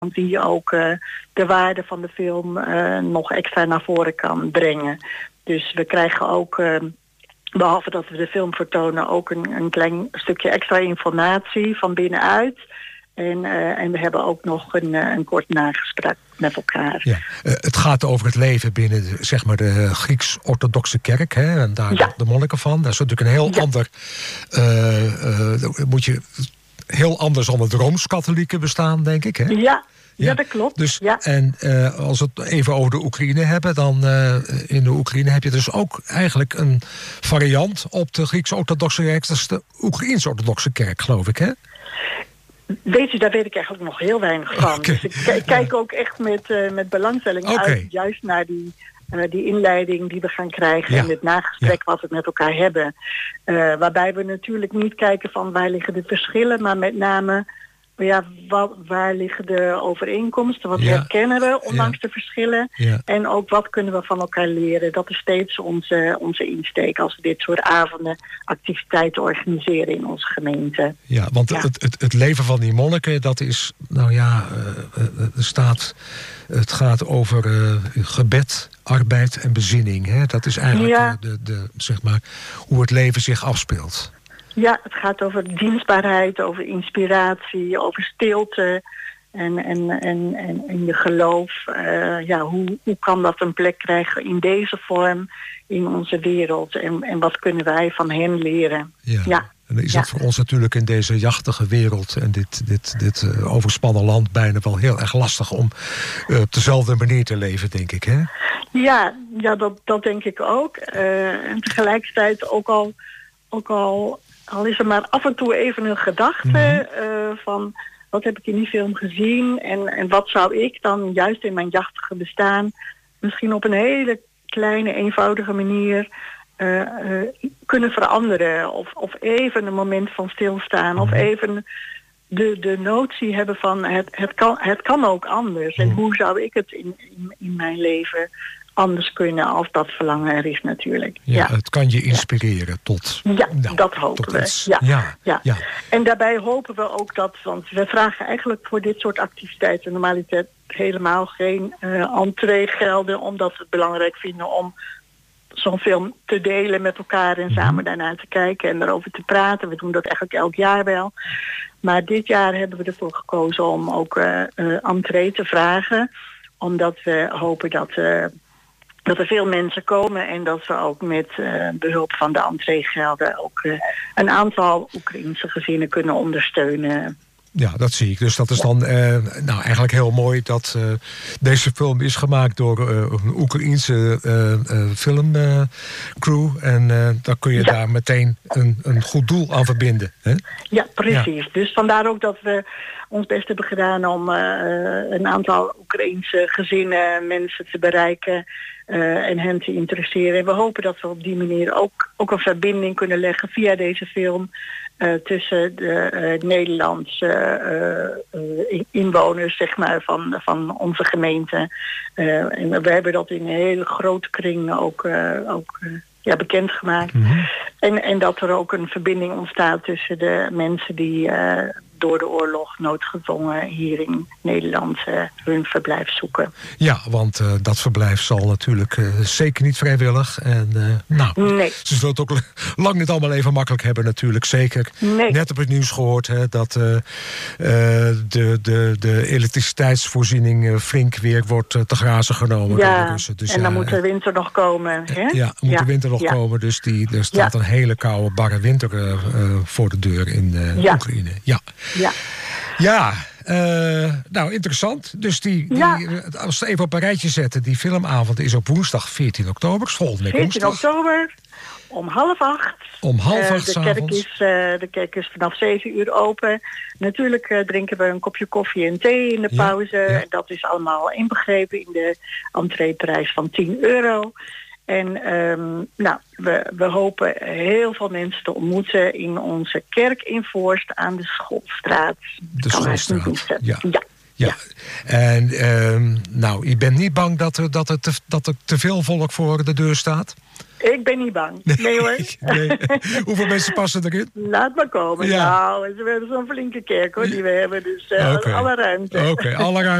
die ook de waarde van de film nog extra naar voren kan brengen. Dus we krijgen ook, behalve dat we de film vertonen, ook een klein stukje extra informatie van binnenuit. En we hebben ook nog een kort nagesprek met elkaar. Ja. Het gaat over het leven binnen de Grieks-orthodoxe kerk. Hè? En daar de monniken van. Dat is natuurlijk een heel ander... moet je heel anders dan het Rooms-katholieke bestaan, denk ik. Hè? Ja, dat klopt. Dus, en als we het even over de Oekraïne hebben, dan in de Oekraïne heb je dus ook eigenlijk een variant op de Grieks-orthodoxe kerk. Dat is de Oekraïens-orthodoxe kerk, geloof ik, hè? Weet je, daar weet ik eigenlijk nog heel weinig van. Okay. Dus ik kijk ook echt met belangstelling uit, juist naar die inleiding die we gaan krijgen en het nagesprek wat we met elkaar hebben. Waarbij we natuurlijk niet kijken van waar liggen de verschillen, maar met name waar liggen de overeenkomsten, wat herkennen we ondanks de verschillen en ook wat kunnen we van elkaar leren. Dat is steeds onze insteek als we dit soort avonden, activiteiten organiseren in onze gemeente. Ja, want het leven van die monniken, dat is, het gaat over gebed, arbeid en bezinning. Hè? Dat is eigenlijk zeg maar, hoe het leven zich afspeelt. Ja, het gaat over dienstbaarheid, over inspiratie, over stilte en je geloof. Hoe kan dat een plek krijgen in deze vorm in onze wereld? En wat kunnen wij van hen leren? Ja. En dan is dat voor ons natuurlijk in deze jachtige wereld en dit overspannen land bijna wel heel erg lastig om op dezelfde manier te leven, denk ik, hè? Ja, dat denk ik ook. En tegelijkertijd ook al is er maar af en toe even een gedachte van wat heb ik in die film gezien en wat zou ik dan juist in mijn jachtige bestaan misschien op een hele kleine, eenvoudige manier kunnen veranderen. Of even een moment van stilstaan. Of even de notie hebben van het kan ook anders. En hoe zou ik het in mijn leven anders kunnen als dat verlangen er is natuurlijk. Ja, het kan je inspireren tot... Ja, dat hopen we. Ja. En daarbij hopen we ook dat, want we vragen eigenlijk voor dit soort activiteiten normaliter helemaal geen entreegelden, omdat we het belangrijk vinden om zo'n film te delen met elkaar en samen daarnaar te kijken en erover te praten. We doen dat eigenlijk elk jaar wel. Maar dit jaar hebben we ervoor gekozen om ook entree te vragen, omdat we hopen dat er veel mensen komen en dat we ook met behulp van de entreegelden ook een aantal Oekraïense gezinnen kunnen ondersteunen. Ja, dat zie ik. Dus dat is dan eigenlijk heel mooi dat deze film is gemaakt door een Oekraïense filmcrew. En dan kun je daar meteen een goed doel aan verbinden. Hè? Ja, precies. Ja. Dus vandaar ook dat we ons best hebben gedaan om een aantal Oekraïense gezinnen, mensen te bereiken en hen te interesseren. En we hopen dat we op die manier ook een verbinding kunnen leggen via deze film tussen de Nederlandse inwoners, zeg maar, van onze gemeente. En we hebben dat in een hele grote kring ook bekendgemaakt. En dat er ook een verbinding ontstaat tussen de mensen die door de oorlog noodgedwongen hier in Nederland hun verblijf zoeken. Ja, want dat verblijf zal natuurlijk zeker niet vrijwillig. En ze zullen het ook lang niet allemaal even makkelijk hebben natuurlijk. Zeker net op het nieuws gehoord dat de elektriciteitsvoorziening flink weer wordt te grazen genomen door de Russen. Dus en dan moet de winter nog komen. Hè? Ja, moet de winter nog komen. Dus er staat een hele koude, barre winter voor de deur in Oekraïne. Ja, interessant. Dus als we even op een rijtje zetten, die filmavond is op woensdag 14 oktober. Volgende woensdag. 14 oktober, om 7:30. Om 7:30 de kerk is vanaf 7 uur open. Natuurlijk drinken we een kopje koffie en thee in de pauze. Ja. Dat is allemaal inbegrepen in de entreeprijs van €10. En we hopen heel veel mensen te ontmoeten in onze kerk in Voorst aan de Schoolstraat. De Schoolstraat, ja. En je bent niet bang dat er te veel volk voor de deur staat? Ik ben niet bang. Nee hoor. Nee. Hoeveel mensen passen erin? Laat maar komen. Ja. Nou, we hebben zo'n flinke kerk hoor, die we hebben. Dus alle ruimte. Oké, alle ruimte.